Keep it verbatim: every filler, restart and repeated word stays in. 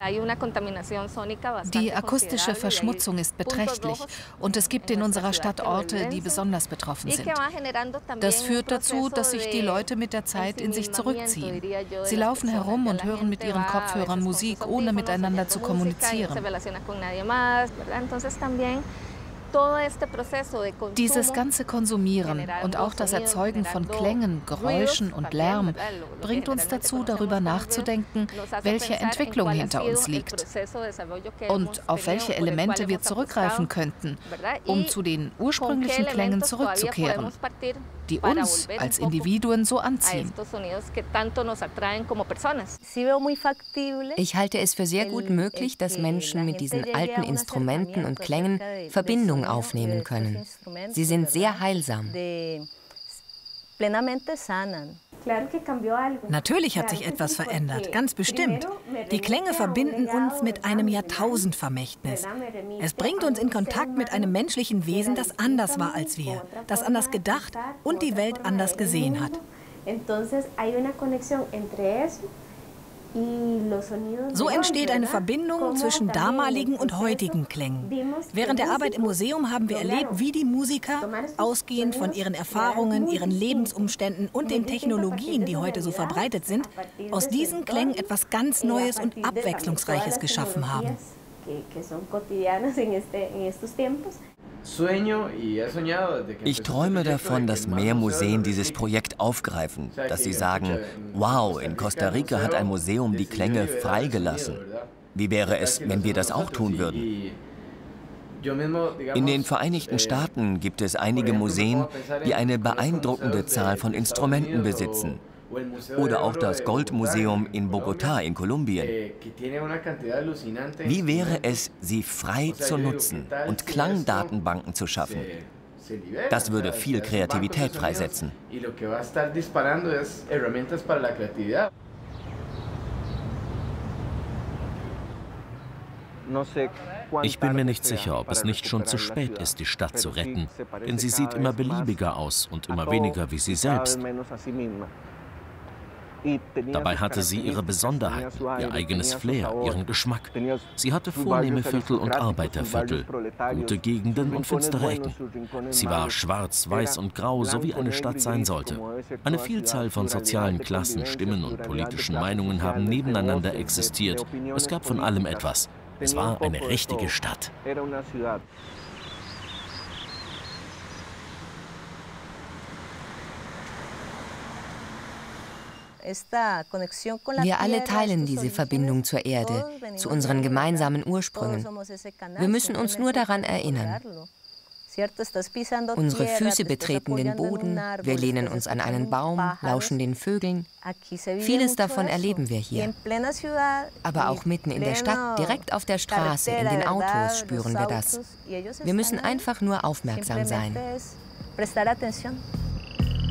Die akustische Verschmutzung ist beträchtlich und es gibt in unserer Stadt Orte, die besonders betroffen sind. Das führt dazu, dass sich die Leute mit der Zeit in sich zurückziehen. Sie laufen herum und hören mit ihren Kopfhörern Musik, ohne miteinander zu kommunizieren. Dieses ganze Konsumieren und auch das Erzeugen von Klängen, Geräuschen und Lärm bringt uns dazu, darüber nachzudenken, welche Entwicklung hinter uns liegt und auf welche Elemente wir zurückgreifen könnten, um zu den ursprünglichen Klängen zurückzukehren, die uns als Individuen so anziehen. Ich halte es für sehr gut möglich, dass Menschen mit diesen alten Instrumenten und Klängen Verbindung aufnehmen können. Sie sind sehr heilsam. Natürlich hat sich etwas verändert, ganz bestimmt. Die Klänge verbinden uns mit einem Jahrtausendvermächtnis. Es bringt uns in Kontakt mit einem menschlichen Wesen, das anders war als wir, das anders gedacht und die Welt anders gesehen hat. So entsteht eine Verbindung zwischen damaligen und heutigen Klängen. Während der Arbeit im Museum haben wir erlebt, wie die Musiker, ausgehend von ihren Erfahrungen, ihren Lebensumständen und den Technologien, die heute so verbreitet sind, aus diesen Klängen etwas ganz Neues und Abwechslungsreiches geschaffen haben. Ich träume davon, dass mehr Museen dieses Projekt aufgreifen, dass sie sagen, wow, in Costa Rica hat ein Museum die Klänge freigelassen. Wie wäre es, wenn wir das auch tun würden? In den Vereinigten Staaten gibt es einige Museen, die eine beeindruckende Zahl von Instrumenten besitzen. Oder auch das Goldmuseum in Bogotá in Kolumbien. Wie wäre es, sie frei zu nutzen und Klangdatenbanken zu schaffen? Das würde viel Kreativität freisetzen. Ich bin mir nicht sicher, ob es nicht schon zu spät ist, die Stadt zu retten, denn sie sieht immer beliebiger aus und immer weniger wie sie selbst. Dabei hatte sie ihre Besonderheiten, ihr eigenes Flair, ihren Geschmack. Sie hatte vornehme Viertel und Arbeiterviertel, gute Gegenden und finstere Ecken. Sie war schwarz, weiß und grau, so wie eine Stadt sein sollte. Eine Vielzahl von sozialen Klassen, Stimmen und politischen Meinungen haben nebeneinander existiert. Es gab von allem etwas. Es war eine richtige Stadt. Wir alle teilen diese Verbindung zur Erde, zu unseren gemeinsamen Ursprüngen. Wir müssen uns nur daran erinnern. Unsere Füße betreten den Boden, wir lehnen uns an einen Baum, lauschen den Vögeln. Vieles davon erleben wir hier. Aber auch mitten in der Stadt, direkt auf der Straße, in den Autos spüren wir das. Wir müssen einfach nur aufmerksam sein.